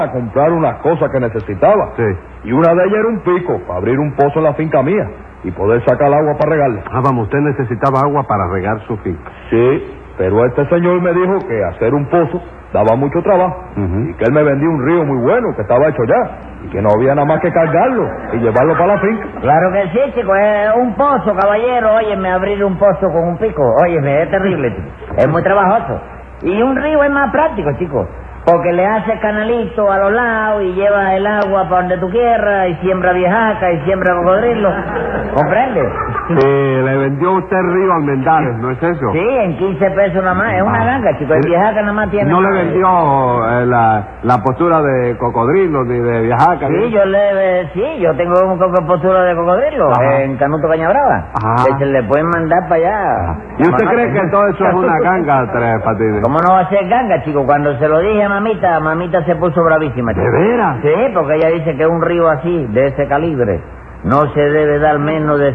a comprar unas cosas que necesitaba. Sí. Y una de ellas era un pico para abrir un pozo en la finca mía y poder sacar agua para regarla. Ah, vamos, usted necesitaba agua para regar su finca. Sí, pero este señor me dijo que hacer un pozo daba mucho trabajo y que él me vendía un río muy bueno que estaba hecho ya y que no había nada más que cargarlo y llevarlo para la finca. Claro que sí, chico, es un pozo, caballero. Óyeme, abrir un pozo con un pico, óyeme, es terrible, chico. Es muy trabajoso. Y un río es más práctico, chico, porque le hace canalito a los lados y lleva el agua para donde tú quieras y siembra viejaca y siembra cocodrilo. ¿Comprende? Le vendió usted el río Almendares, ¿no es eso? Sí, en 15 pesos nada más. Es una ganga, chico. El viejaca nada más tiene... ¿No le vendió la postura de cocodrilo ni de viejaca? Sí, yo tengo un postura de cocodrilo. Ajá. En Canuto Cañabrava. Ajá. Que se le pueden mandar para allá. ¿Y usted cree que todo eso es una ganga, Tres Patines? ¿Cómo no va a ser ganga, chico? Cuando se lo dije a mamita se puso bravísima, chico. ¿De veras? Sí, porque ella dice que un río así, de ese calibre, no se debe dar menos de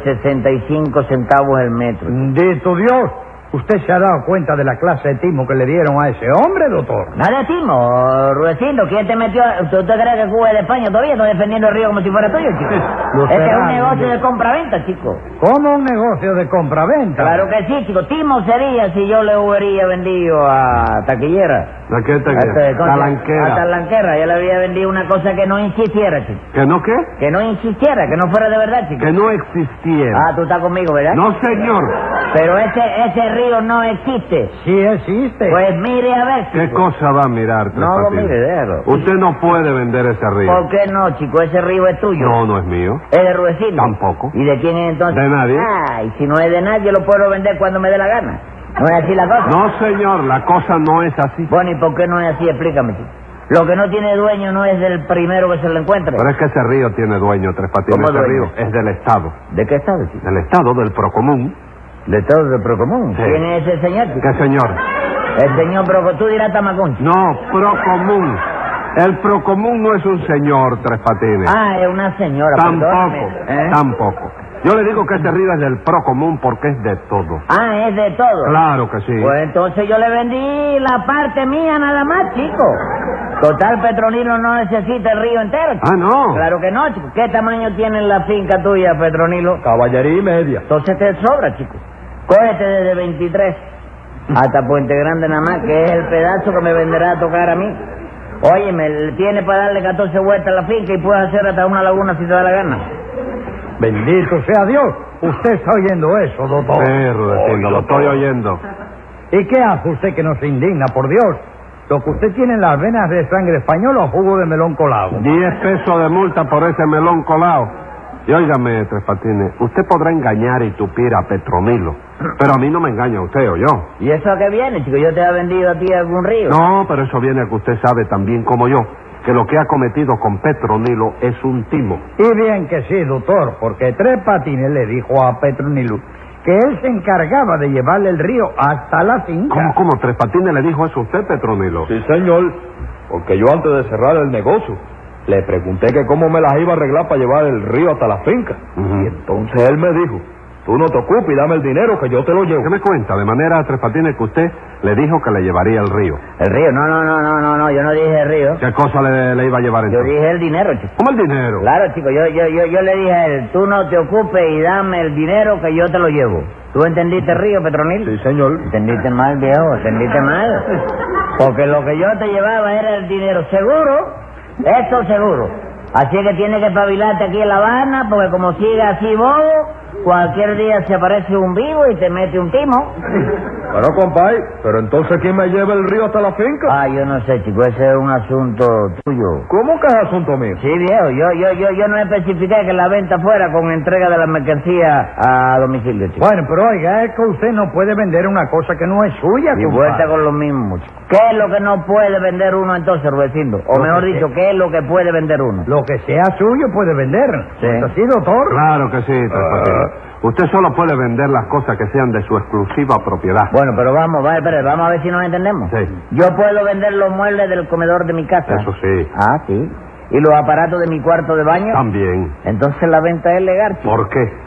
65 centavos el metro. Bendito Dios. ¿Usted se ha dado cuenta de la clase de timo que le dieron a ese hombre, doctor? Nada de timo, Rudecindo. ¿Quién te metió? ¿Usted cree que Cuba es de España todavía? ¿Está defendiendo el río como si fuera tuyo, chico? Este es un negocio de compra-venta, chico. ¿Cómo un negocio de compra-venta? Claro que sí, chico. Timo sería si yo le hubiera vendido a Taquillera. ¿A qué taquillera? Talanquera. A Talanquera. Yo le había vendido una cosa que no insistiera, chico. ¿Que no qué? Que no insistiera, que no fuera de verdad, chico. Que no existiera. Ah, tú estás conmigo, ¿verdad? No, señor. Pero ese río no existe. Sí existe. Pues mire a ver, chico. ¿Qué cosa va a mirar, Tres No lo Patines? mire, déjalo. Usted no puede vender ese río. ¿Por qué no, chico? Ese río es tuyo. No, no es mío. ¿Es de Rudecindo? Tampoco. ¿Y de quién es entonces? De nadie. Ah, y si no es de nadie, lo puedo vender cuando me dé la gana. ¿No es así la cosa? No, señor, la cosa no es así. Bueno, ¿y por qué no es así? Explícame, chico. Lo que no tiene dueño no es del primero que se lo encuentre. Pero es que ese río tiene dueño, Tres Patines. ¿Cómo Ese dueño? río es del Estado. ¿De qué estado, chico? Del Estado, del Procomún. ¿De todo de Procomún? Sí. ¿Quién es ese señor, chico? ¿Qué señor? El señor Procomún. Tú dirás Tamacún. No, Procomún. El Procomún no es un señor, Tres Patines. Ah, es una señora, Tampoco, perdóname. tampoco. Yo le digo que ese río es del Procomún porque es de todo. Ah, es de todo. Claro que sí. Pues entonces yo le vendí la parte mía nada más, chico. Total, Petronilo no necesita el río entero, chico. Ah, no. Claro que no, chico. ¿Qué tamaño tiene la finca tuya, Petronilo? Caballería y media. Entonces te sobra, chico. Cógete desde 23 hasta Puente Grande nada más, que es el pedazo que me venderá a tocar a mí. Óyeme, tiene para darle 14 vueltas a la finca y puedes hacer hasta una laguna si te da la gana. Bendito sea Dios. Usted está oyendo eso, doctor. Sí, Rudecindo, lo estoy oyendo. ¿Y qué hace usted que no se indigna, por Dios? Lo que usted tiene en las venas de sangre española o jugo de melón colado. 10 pesos de multa por ese melón colado. Y óigame, Tres Patines, usted podrá engañar y tupir a Petronilo, pero a mí no me engaña usted o yo. ¿Y eso a qué viene, chico? ¿Yo te he vendido a ti algún río? No, pero eso viene a que usted sabe tan bien como yo que lo que ha cometido con Petronilo es un timo. Y bien que sí, doctor, porque Tres Patines le dijo a Petronilo que él se encargaba de llevarle el río hasta la finca. ¿Cómo Tres Patines le dijo eso a usted, Petronilo? Sí, señor, porque yo antes de cerrar el negocio le pregunté que cómo me las iba a arreglar para llevar el río hasta la finca. Y entonces él me dijo, tú no te ocupes y dame el dinero que yo te lo llevo. ¿Qué me cuenta? De manera, Tres Patines, que usted le dijo que le llevaría el río. ¿El río? No, yo no dije el río. ¿Qué cosa le iba a llevar Yo entonces? dije el dinero, chico. ¿Cómo el dinero? Claro, chico, yo le dije a él, tú no te ocupes y dame el dinero que yo te lo llevo. ¿Tú entendiste el río, Petronil? Sí, señor. Entendiste mal, viejo, entendiste mal. Porque lo que yo te llevaba era el dinero. ¿Seguro? Esto seguro. Así que tienes que espabilarte aquí en La Habana, porque como siga así bobo, cualquier día se aparece un vivo y te mete un timo. Bueno, compadre, pero entonces ¿quién me lleva el río hasta la finca? Ah, yo no sé, chico, ese es un asunto tuyo. ¿Cómo que es asunto mío? Sí, viejo, yo no especifiqué que la venta fuera con entrega de la mercancía a domicilio, chico. Bueno, pero oiga, es que usted no puede vender una cosa que no es suya, Y compadre. vuelta con lo mismo, chico. ¿Qué es lo que no puede vender uno entonces, Rudecindo? O Lo mejor que dicho, ¿qué es lo que puede vender uno? Lo que sea suyo puede vender. Sí. ¿Es así, doctor? Claro que sí, Tres Patines. Usted solo puede vender las cosas que sean de su exclusiva propiedad. Bueno, pero vamos a ver si nos entendemos. Sí. Yo puedo vender los muebles del comedor de mi casa. Eso sí. Ah, sí. ¿Y los aparatos de mi cuarto de baño? También. Entonces la venta es legal, chico. ¿Por qué?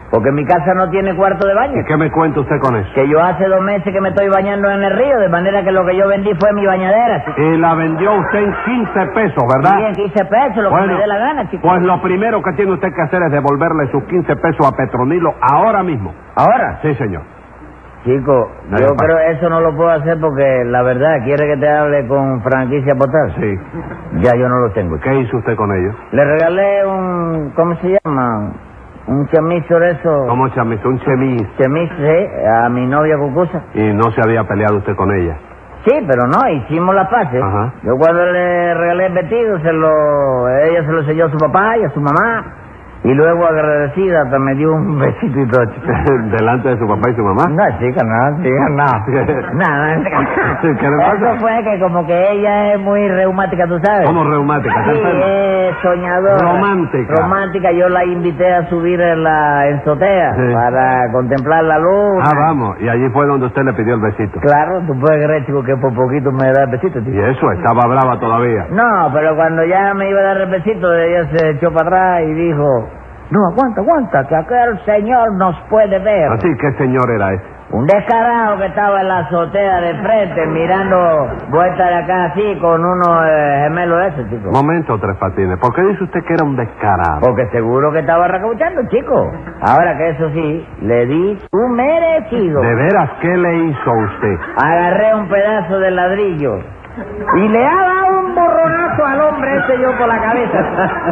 Porque mi casa no tiene cuarto de baño. ¿Y qué me cuenta usted con eso? Que yo hace 2 meses que me estoy bañando en el río, de manera que lo que yo vendí fue mi bañadera, chico. Y la vendió usted en 15 pesos, ¿verdad? Sí, en 15 pesos, lo que me dé la gana, chico. Pues lo primero que tiene usted que hacer es devolverle sus 15 pesos a Petronilo ahora mismo. ¿Ahora? Sí, señor. Chico, yo creo que eso no lo puedo hacer porque la verdad, ¿quiere que te hable con franquicia postal? Sí. Ya yo no lo tengo. ¿Qué hizo usted con ellos? Le regalé un... ¿cómo se llama? Un chemizo de eso. ¿Cómo chamizo? Un chemis. Chemizo, sí, a mi novia Cucusa. Y no se había peleado usted con ella. Sí, pero no, hicimos las paces. Ajá. Yo cuando le regalé el vestido, ella se lo selló a su papá y a su mamá. Y luego, agradecida, hasta me dio un besito y todo. ¿Delante de su papá y su mamá? No, chica, no. Nada. ¿Qué le pasa? Eso fue que como que ella es muy reumática, ¿tú sabes? ¿Cómo reumática? Sí, es soñadora. Romántica. Romántica. Yo la invité a subir en la azotea para contemplar la luz. Ah, vamos. Y allí fue donde usted le pidió el besito. Claro, tú puedes creer, chico, que por poquito me da el besito, chico. ¿Y eso? ¿Estaba brava todavía? No, pero cuando ya me iba a dar el besito, ella se echó para atrás y dijo... No, aguanta, que aquel señor nos puede ver. Así, ¿qué señor era ese? Un descarado que estaba en la azotea de frente, mirando vuelta de acá así, con unos gemelos de esos, chico. Momento, Tres Patines. ¿Por qué dice usted que era un descarado? Porque seguro que estaba recauchando, chico. Ahora que eso sí, le di su merecido. ¿De veras qué le hizo usted? Agarré un pedazo de ladrillo y le ha dado un borronazo al hombre ese yo por la cabeza.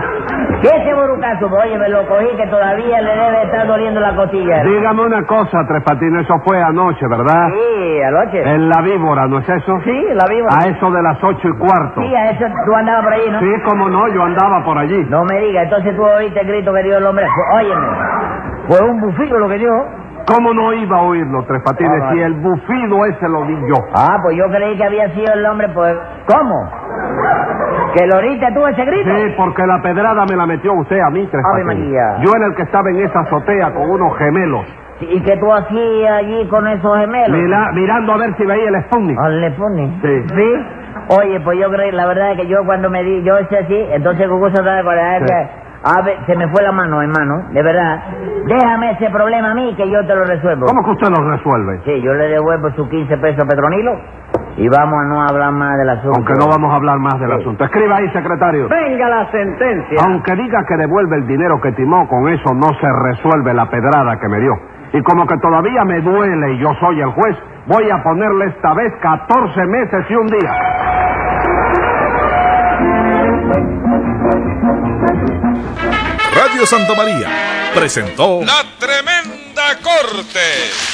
¿Qué ese borucazo? Oye, me lo cogí que todavía le debe estar doliendo la costilla. Dígame una cosa, Tres Patines, eso fue anoche, ¿verdad? Sí, anoche. En la Víbora, ¿no es eso? Sí, la Víbora. A eso de las 8:15. Sí, a eso tú andabas por allí, ¿no? Sí, cómo no, yo andaba por allí. No me digas, entonces tú oíste el grito que dio el hombre. Óyeme, fue un bufido lo que dio. ¿Cómo no iba a oírlo, Tres Patines, si el bufido ese lo di yo? Ah, pues yo creí que había sido el hombre, pues... ¿Cómo? ¿Que lo oíste tú ese grito? Sí, porque la pedrada me la metió usted a mí, Tres Ave Patines. María. Yo era el que estaba en esa azotea con unos gemelos. ¿Y qué tú hacías allí con esos gemelos? Mirando a ver si veía el Sputnik. ¿Le pone? Sí. ¿Sí? Oye, pues yo creí, la verdad es que yo cuando me di, yo hice así, entonces Cucusa sabe cuál es que... A ver, se me fue la mano, hermano, de verdad. Déjame ese problema a mí que yo te lo resuelvo. ¿Cómo que usted lo resuelve? Sí, yo le devuelvo sus 15 pesos a Petronilo y vamos a no hablar más del asunto. Aunque no vamos a hablar más del asunto. Escriba ahí, secretario. Venga la sentencia. Aunque diga que devuelve el dinero que timó, con eso no se resuelve la pedrada que me dio. Y como que todavía me duele y yo soy el juez, voy a ponerle esta vez 14 meses y un día. Radio Santa María presentó La Tremenda Corte.